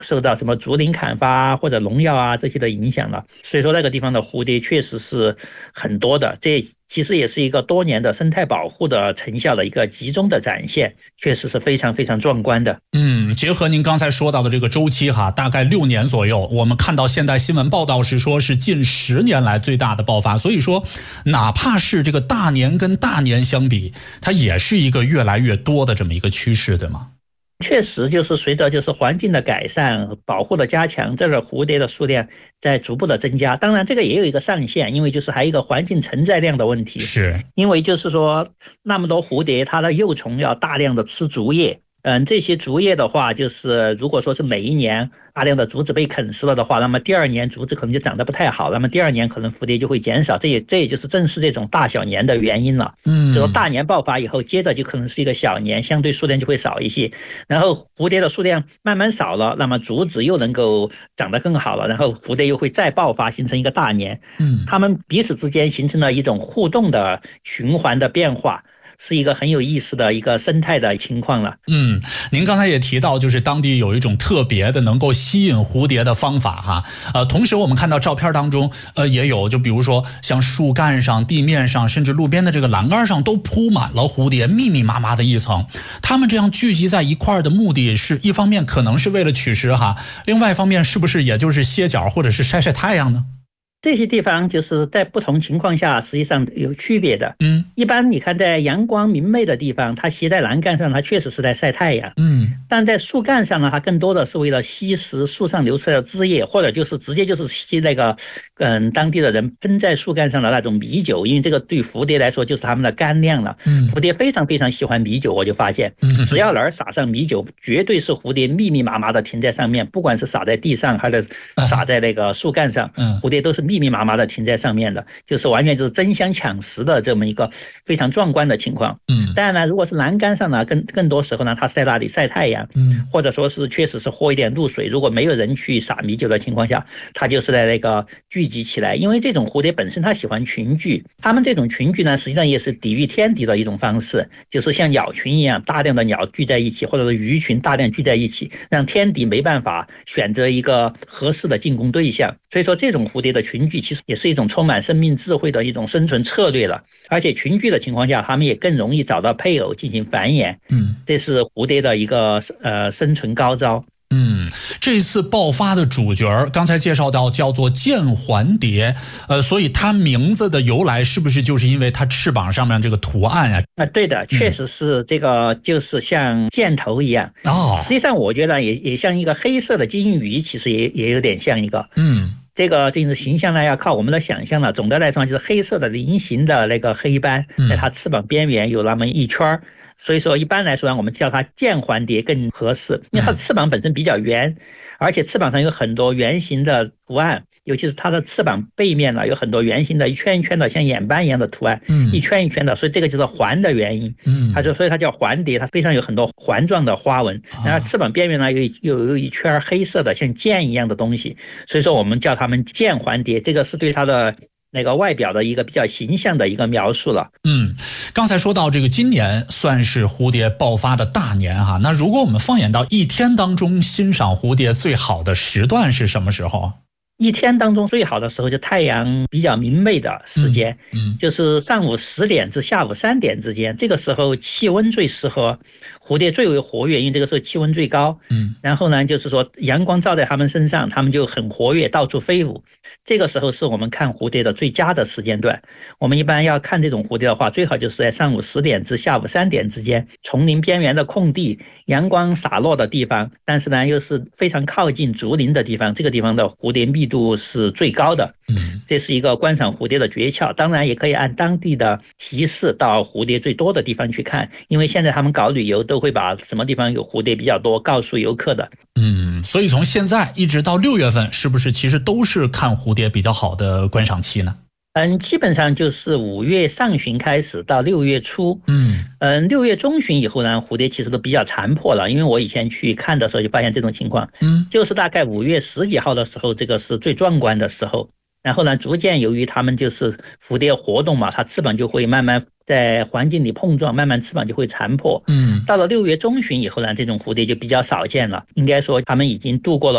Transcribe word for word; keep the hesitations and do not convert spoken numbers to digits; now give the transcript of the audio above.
受到什么竹林砍伐或者农药啊这些的影响了。所以说那个地方的蝴蝶确实是很多的，这其实也是一个多年的生态保护的成效的一个集中的展现，确实是非常非常壮观的。 嗯，结合您刚才说到的这个周期哈，大概六年左右，我们看到现代新闻报道是说是近十年来最大的爆发，所以说哪怕是这个大年跟大年相比，它也是一个越来越多的这么一个趋势，对吗？ 确实，就是随着就是环境的改善、保护的加强，这个蝴蝶的数量在逐步的增加。当然，这个也有一个上限，因为就是还有一个环境承载量的问题。 是， 因为就是说那么多蝴蝶，它的幼虫要大量的吃竹叶。嗯，这些竹叶的话，就是如果说是每一年大量的竹子被啃食了的话，那么第二年竹子可能就长得不太好，那么第二年可能蝴蝶就会减少，这也这也就是正是这种大小年的原因了。 嗯， 就说大年爆发以后，接着就可能是一个小年，相对数量就会少一些，然后蝴蝶的数量慢慢少了，那么竹子又能够长得更好了，然后蝴蝶又会再爆发，形成一个大年。 嗯， 它们彼此之间形成了一种互动的循环的变化。是一个很有意思的一个生态的情况了。 嗯，您刚才也提到，就是当地有一种特别的能够吸引蝴蝶的方法哈。呃，同时我们看到照片当中，呃，也有就比如说像树干上、地面上，甚至路边的这个栏杆上都铺满了蝴蝶，密密麻麻的一层。它们这样聚集在一块儿的目的是一方面可能是为了取食哈，另外一方面是不是也就是歇脚或者是晒晒太阳呢？ 这些地方就是在不同情况下实际上有区别的。 嗯， 一般你看在阳光明媚的地方，它携在栏杆上，它确实是在晒太阳。 嗯， 但在树干上呢，它更多的是为了吸食树上流出来的汁液，或者就是直接就是吸那个嗯当地的人喷在树干上的那种米酒，因为这个对蝴蝶来说就是它们的干粮了。 嗯， 蝴蝶非常非常喜欢米酒，我就发现只要哪儿撒上米酒，绝对是蝴蝶密密麻麻的停在上面，不管是撒在地上还是撒在那个树干上，蝴蝶都是密密麻麻的停在上面的，就是完全就是争相抢食的这么一个非常壮观的情况。 嗯， 当然呢，如果是栏杆上呢，更更多时候呢，它是在那里晒太阳， 嗯， 或者说是确实是喝一点露水。如果没有人去撒米酒的情况下，它就是在那个聚集起来。因为这种蝴蝶本身它喜欢群聚，它们这种群聚呢，实际上也是抵御天敌的一种方式，就是像鸟群一样，大量的鸟聚在一起，或者是鱼群大量聚在一起，让天敌没办法选择一个合适的进攻对象。所以说，这种蝴蝶的群聚其实也是一种充满生命智慧的一种生存策略了。而且群聚的情况下，它们也更容易找到配偶进行繁衍。 嗯， 这是蝴蝶的一个呃生存高招。 嗯，这次爆发的主角刚才介绍到叫做剑环蝶，呃，所以它名字的由来是不是就是因为它翅膀上面这个图案啊？ 啊，对的，确实是这个，就是像箭头一样。 哦， 实际上我觉得也也像一个黑色的金鱼，其实也也有点像一个。 嗯， 这个就是形象呢，要靠我们的想象了。总的来说，就是黑色的菱形的那个黑斑，在它翅膀边缘有那么一圈儿。所以说，一般来说，我们叫它剑环蝶更合适，因为它的翅膀本身比较圆，而且翅膀上有很多圆形的图案，尤其是它的翅膀背面呢有很多圆形的一圈一圈的像眼斑一样的图案，一圈一圈的，所以这个就是环的原因。它就所以它叫环蝶，它非常有很多环状的花纹，然后翅膀边缘呢有有有一圈黑色的像剑一样的东西，所以说我们叫它们剑环蝶，这个是对它的那个外表的一个比较形象的一个描述了。 嗯，刚才说到这个今年算是蝴蝶爆发的大年哈，那如果我们放眼到一天当中欣赏蝴蝶最好的时段是什么时候？ 一天当中最好的时候就太阳比较明媚的时间， 嗯，嗯就是上午十点至下午三点之间，这个时候气温最适合，蝴蝶最为活跃，因为这个时候气温最高。 嗯， 然后呢，就是说阳光照在它们身上，它们就很活跃，到处飞舞。这个时候是我们看蝴蝶的最佳的时间段。我们一般要看这种蝴蝶的话，最好就是在上午十点至下午三点之间，丛林边缘的空地，阳光洒落的地方，但是呢又是非常靠近竹林的地方，这个地方的蝴蝶密度是最高的。 嗯， 这是一个观赏蝴蝶的诀窍。当然也可以按当地的提示到蝴蝶最多的地方去看，因为现在他们搞旅游都会把什么地方有蝴蝶比较多告诉游客的。 嗯，所以从现在一直到六月份，是不是其实都是看蝴蝶比较好的观赏期呢？ 嗯，基本上就是五月上旬开始到六月初。 嗯嗯，六月中旬以后呢，蝴蝶其实都比较残破了，因为我以前去看的时候就发现这种情况。 嗯， 就是大概五月十几号的时候，这个是最壮观的时候。然后呢，逐渐由于它们就是蝴蝶活动嘛，它翅膀就会慢慢在环境里碰撞，慢慢翅膀就会残破。 嗯， 到了六月中旬以后呢，这种蝴蝶就比较少见了。应该说，它们已经度过了